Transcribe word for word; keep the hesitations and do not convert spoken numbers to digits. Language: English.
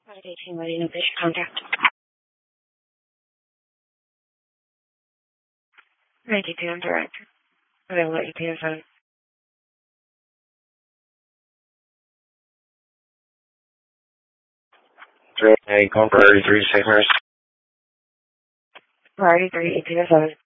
Friday team letting know fish contact. Ready to direct. Available E P S on. Three, a Conqueror three, six minutes. Priority three, E P S on.